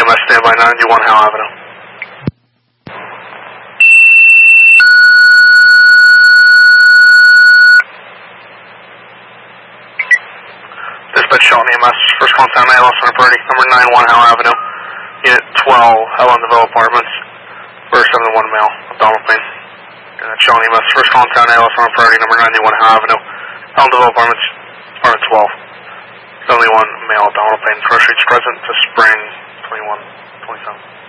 EMS standby 91 Howe Avenue. Dispatch Shelton EMS, first contact ALS on priority, number 91 Howe Avenue, unit 12, Helensville Apartments, first 71 male, abdominal pain. Shelton EMS, first contact ALS on priority, number 91 Howe Avenue, Helensville Apartments, apartment 12, 71 male, abdominal pain, pressure reach present to spring 21, 27.